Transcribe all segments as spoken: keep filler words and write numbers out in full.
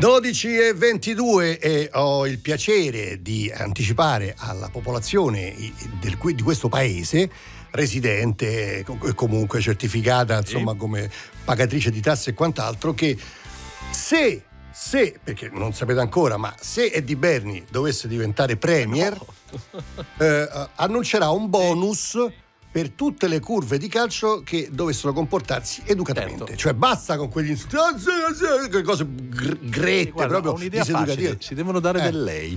dodici e ventidue e ho il piacere di anticipare alla popolazione del, di questo paese, residente e comunque certificata, insomma, come pagatrice di tasse e quant'altro, che se se, perché non sapete ancora, ma se Eddie Berni dovesse diventare premier, no. eh, annuncerà un bonus per tutte le curve di calcio che dovessero comportarsi educatamente. Certo. Cioè basta con quegli insulti, quelle cose grette, sì, guarda, proprio un'idea facile, ci devono dare eh. del lei.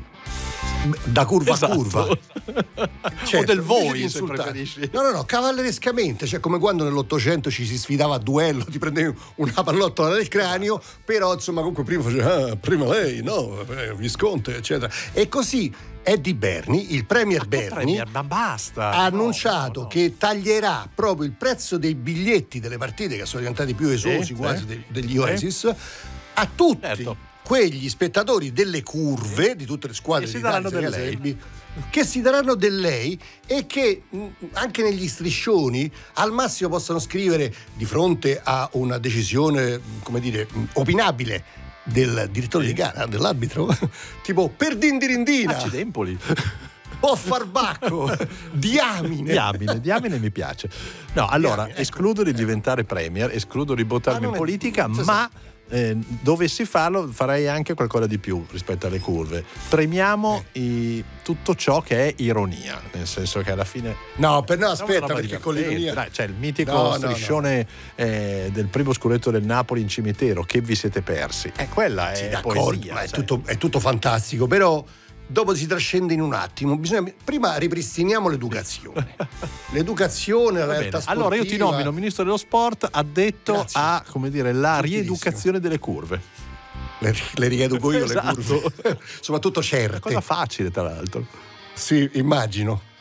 Da curva esatto. a curva, certo, o del voi se preferisci. No no no cavallerescamente, cioè come quando nell'Ottocento ci si sfidava a duello, ti prendevi una pallottola nel cranio, però insomma comunque prima faceva ah, prima lei, no, Visconte eccetera, e così Eddie Berni, il premier ma Berni, premier, ma basta, ha annunciato no, no. che taglierà proprio il prezzo dei biglietti delle partite, che sono diventati più esosi, eh, quasi eh. degli Oasis, eh. a tutti. Certo. Quegli spettatori delle curve di tutte le squadre si di daranno del lei. che si daranno del lei e che mh, anche negli striscioni al massimo possano scrivere, di fronte a una decisione, come dire, opinabile del direttore sì. di gara, dell'arbitro, tipo per dindirindina, accidempoli, può far bacco, diamine. Diamine, diamine mi piace. No, allora, diamine, escludo ecco. di diventare premier, escludo di buttarmi in politica, è, ma eh, dovessi farlo farei anche qualcosa di più rispetto alle curve. Premiamo eh. i, tutto ciò che è ironia, nel senso che alla fine no, per no aspetta, perché con l'ironia c'è cioè, il mitico no, striscione no, no. Eh, del primo scudetto del Napoli in cimitero, che vi siete persi, e eh, quella è sì, poesia, ma è, cioè. tutto, è tutto fantastico, però dopo si trascende in un attimo. Bisogna, prima ripristiniamo l'educazione. L'educazione, la realtà sportiva. Allora io ti nomino ministro dello sport addetto Grazie. a, come dire, la rieducazione delle curve. Le, le rieduco io esatto. le curve. Soprattutto certe. È una cosa facile, tra l'altro. Sì, immagino.